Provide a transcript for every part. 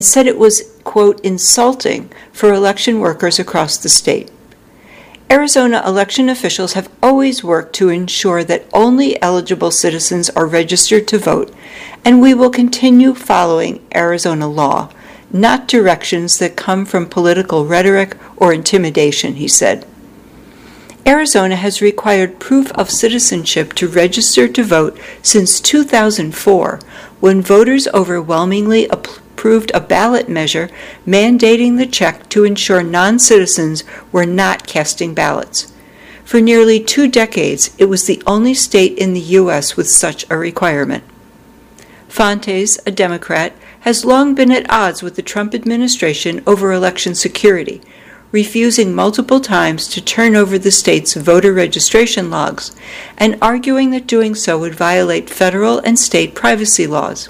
said it was, quote, insulting for election workers across the state. Arizona election officials have always worked to ensure that only eligible citizens are registered to vote, and we will continue following Arizona law, not directions that come from political rhetoric or intimidation, he said. Arizona has required proof of citizenship to register to vote since 2004, when voters overwhelmingly approved a ballot measure mandating the check to ensure non-citizens were not casting ballots. For nearly 2 decades, it was the only state in the U.S. with such a requirement. Fontes, a Democrat, has long been at odds with the Trump administration over election security, refusing multiple times to turn over the state's voter registration logs and arguing that doing so would violate federal and state privacy laws.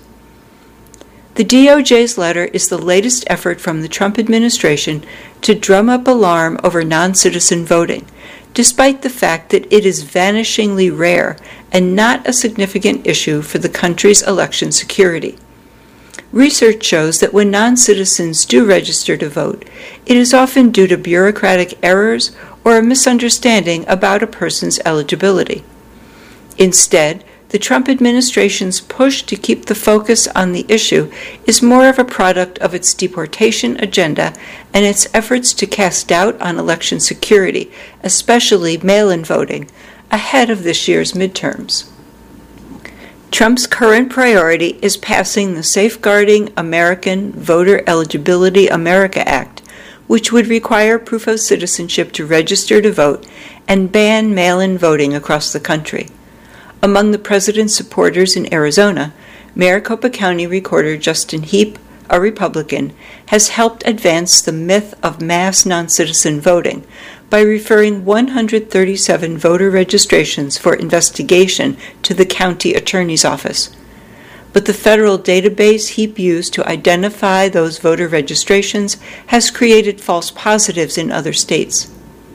The DOJ's letter is the latest effort from the Trump administration to drum up alarm over non-citizen voting, despite the fact that it is vanishingly rare and not a significant issue for the country's election security. Research shows that when non-citizens do register to vote, it is often due to bureaucratic errors or a misunderstanding about a person's eligibility. Instead, the Trump administration's push to keep the focus on the issue is more of a product of its deportation agenda and its efforts to cast doubt on election security, especially mail-in voting, ahead of this year's midterms. Trump's current priority is passing the Safeguarding American Voter Eligibility America Act, which would require proof of citizenship to register to vote and ban mail-in voting across the country. Among the president's supporters in Arizona, Maricopa County Recorder Justin Heap, a Republican, has helped advance the myth of mass non-citizen voting by referring 137 voter registrations for investigation to the county attorney's office. But the federal database Heap used to identify those voter registrations has created false positives in other states.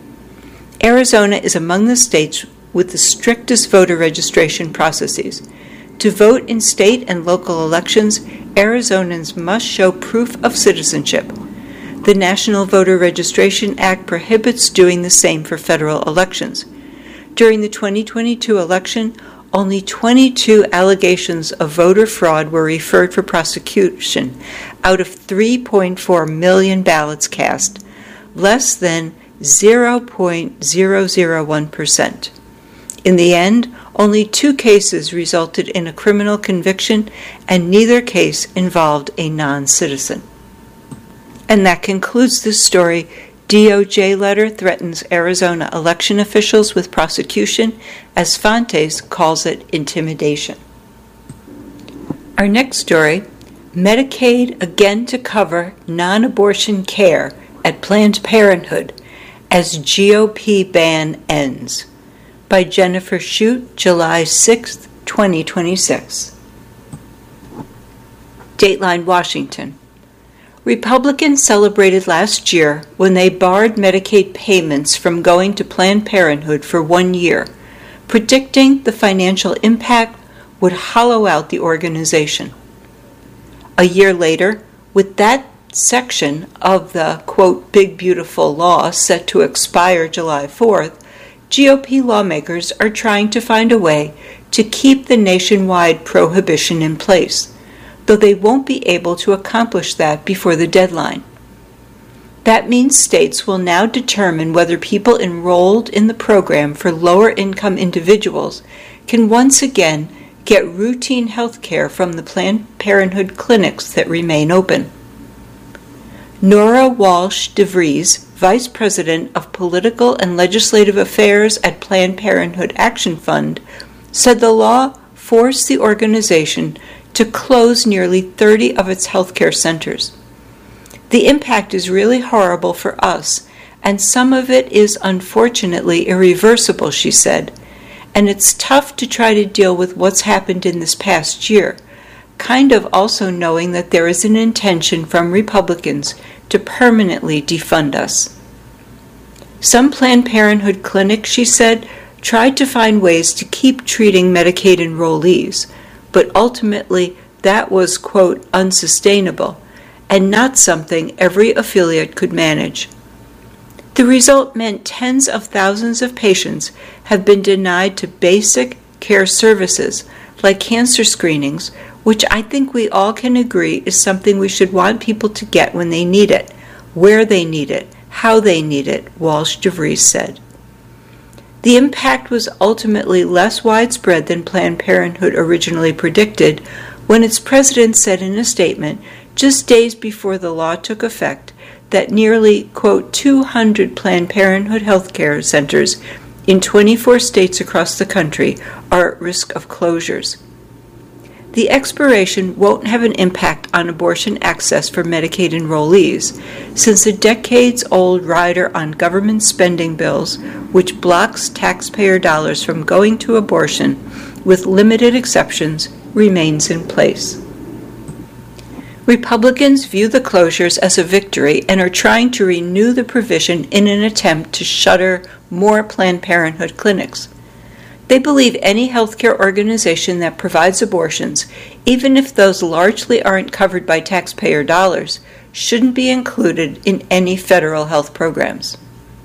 Arizona is among the states with the strictest voter registration processes. To vote in state and local elections, Arizonans must show proof of citizenship. The National Voter Registration Act prohibits doing the same for federal elections. During the 2022 election, only 22 allegations of voter fraud were referred for prosecution out of 3.4 million ballots cast, less than 0.001%. In the end, only 2 cases resulted in a criminal conviction, and neither case involved a non-citizen. And that concludes this story. DOJ letter threatens Arizona election officials with prosecution, as Fontes calls it intimidation. Our next story, Medicaid again to cover non-abortion care at Planned Parenthood as GOP ban ends, by Jennifer Shute, July 6, 2026. Dateline Washington. Republicans celebrated last year when they barred Medicaid payments from going to Planned Parenthood for 1 year, predicting the financial impact would hollow out the organization. A year later, with that section of the, quote, big beautiful law set to expire July 4th, GOP lawmakers are trying to find a way to keep the nationwide prohibition in place, though they won't be able to accomplish that before the deadline. That means states will now determine whether people enrolled in the program for lower-income individuals can once again get routine health care from the Planned Parenthood clinics that remain open. Nora Walsh DeVries, Vice President of Political and Legislative Affairs at Planned Parenthood Action Fund, said the law forced the organization to close nearly 30 of its healthcare centers. The impact is really horrible for us, and some of it is unfortunately irreversible, she said, and it's tough to try to deal with what's happened in this past year, kind of also knowing that there is an intention from Republicans to permanently defund us. Some Planned Parenthood clinics, she said, tried to find ways to keep treating Medicaid enrollees, but ultimately that was, quote, unsustainable, and not something every affiliate could manage. The result meant tens of thousands of patients have been denied to basic care services like cancer screenings, which I think we all can agree is something we should want people to get when they need it, where they need it, how they need it, Walsh DeVries said. The impact was ultimately less widespread than Planned Parenthood originally predicted when its president said in a statement just days before the law took effect that nearly, quote, 200 Planned Parenthood healthcare centers in 24 states across the country are at risk of closures. The expiration won't have an impact on abortion access for Medicaid enrollees, since a decades-old rider on government spending bills, which blocks taxpayer dollars from going to abortion, with limited exceptions, remains in place. Republicans view the closures as a victory and are trying to renew the provision in an attempt to shutter more Planned Parenthood clinics. They believe any healthcare organization that provides abortions, even if those largely aren't covered by taxpayer dollars, shouldn't be included in any federal health programs.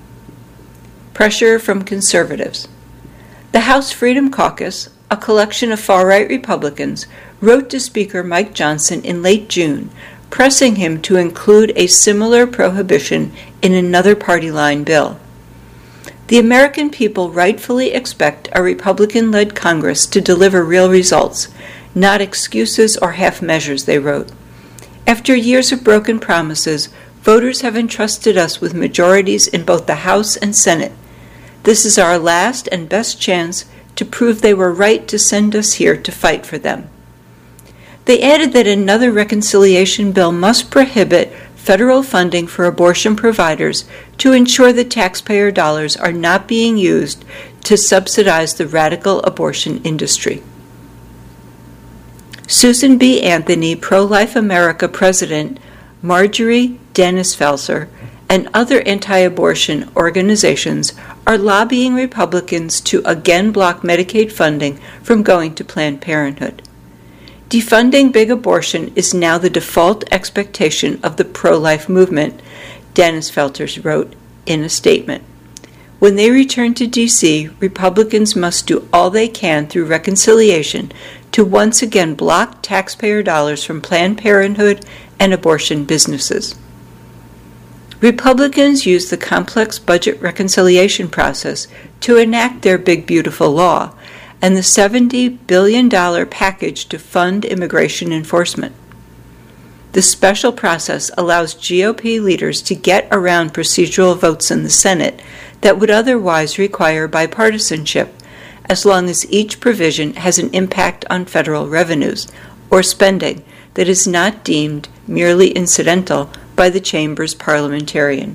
Pressure from conservatives. The House Freedom Caucus, a collection of far-right Republicans, wrote to Speaker Mike Johnson in late June, pressing him to include a similar prohibition in another party-line bill. The American people rightfully expect a Republican-led Congress to deliver real results, not excuses or half measures, they wrote. After years of broken promises, voters have entrusted us with majorities in both the House and Senate. This is our last and best chance to prove they were right to send us here to fight for them. They added that another reconciliation bill must prohibit federal funding for abortion providers to ensure that taxpayer dollars are not being used to subsidize the radical abortion industry. Susan B. Anthony, Pro-Life America President Marjorie Dennis Felser, and other anti-abortion organizations are lobbying Republicans to again block Medicaid funding from going to Planned Parenthood. Defunding big abortion is now the default expectation of the pro-life movement, Dennis Felser wrote in a statement. When they return to D.C., Republicans must do all they can through reconciliation to once again block taxpayer dollars from Planned Parenthood and abortion businesses. Republicans use the complex budget reconciliation process to enact their big beautiful law and the $70 billion package to fund immigration enforcement. The special process allows GOP leaders to get around procedural votes in the Senate that would otherwise require bipartisanship, as long as each provision has an impact on federal revenues or spending that is not deemed merely incidental by the chamber's parliamentarian.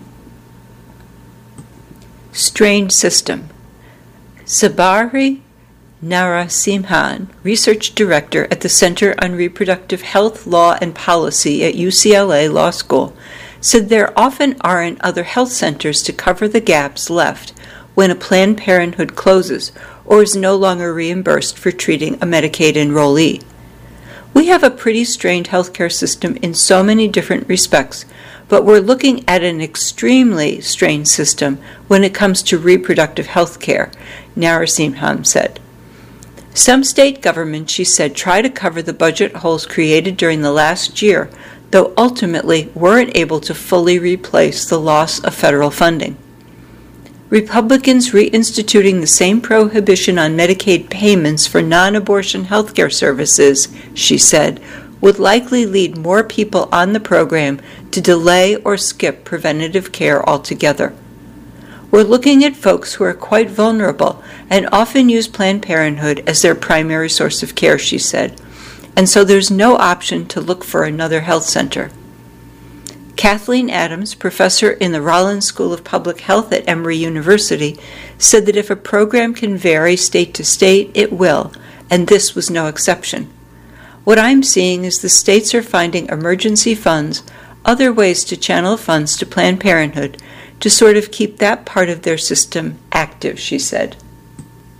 Strange system. Sabari Narasimhan, research director at the Center on Reproductive Health, Law, and Policy at UCLA Law School, said there often aren't other health centers to cover the gaps left when a Planned Parenthood closes or is no longer reimbursed for treating a Medicaid enrollee. We have a pretty strained healthcare system in so many different respects, but we're looking at an extremely strained system when it comes to reproductive health care, Narasimhan said. Some state governments, she said, try to cover the budget holes created during the last year, though ultimately weren't able to fully replace the loss of federal funding. Republicans reinstituting the same prohibition on Medicaid payments for non-abortion health care services, she said, would likely lead more people on the program to delay or skip preventative care altogether. We're looking at folks who are quite vulnerable and often use Planned Parenthood as their primary source of care, she said, and so there's no option to look for another health center. Kathleen Adams, professor in the Rollins School of Public Health at Emory University, said that if a program can vary state to state, it will, and this was no exception. What I'm seeing is the states are finding emergency funds, other ways to channel funds to Planned Parenthood, to sort of keep that part of their system active, she said.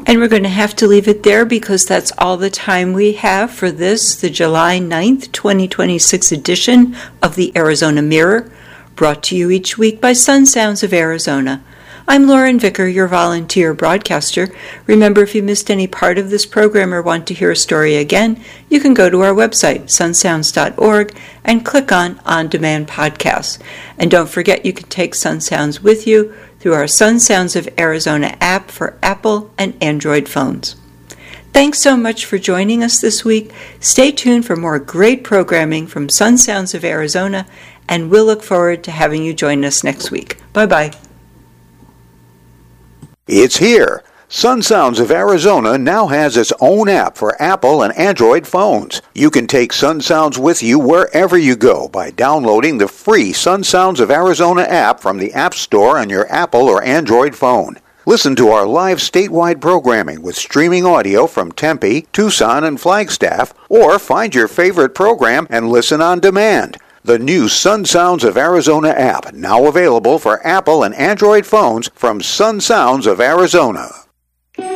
And we're going to have to leave it there because that's all the time we have for this, the July 9th, 2026 edition of the Arizona Mirror, brought to you each week by Sun Sounds of Arizona. I'm Lauren Vicker, your volunteer broadcaster. Remember, if you missed any part of this program or want to hear a story again, you can go to our website, sunsounds.org, and click on Demand Podcasts. And don't forget, you can take Sun Sounds with you through our Sun Sounds of Arizona app for Apple and Android phones. Thanks so much for joining us this week. Stay tuned for more great programming from Sun Sounds of Arizona, and we'll look forward to having you join us next week. Bye-bye. It's here. Sun Sounds of Arizona now has its own app for Apple and Android phones. You can take Sun Sounds with you wherever you go by downloading the free Sun Sounds of Arizona app from the App Store on your Apple or Android phone. Listen to our live statewide programming with streaming audio from Tempe, Tucson, and Flagstaff, or find your favorite program and listen on demand. The new Sun Sounds of Arizona app, now available for Apple and Android phones from Sun Sounds of Arizona.